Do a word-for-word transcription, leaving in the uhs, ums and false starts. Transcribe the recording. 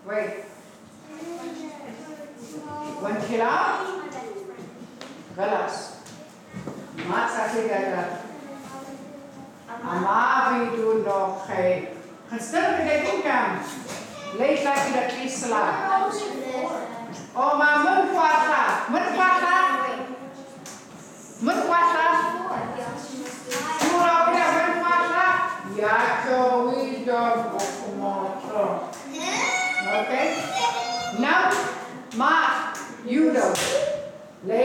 Wait. One खिलाफ गलत मात sakit kata amavi tu nog geen gestemd bedenken kan lees lagi dat Islam oh maar mun kuasa mun kuasa mun kuasa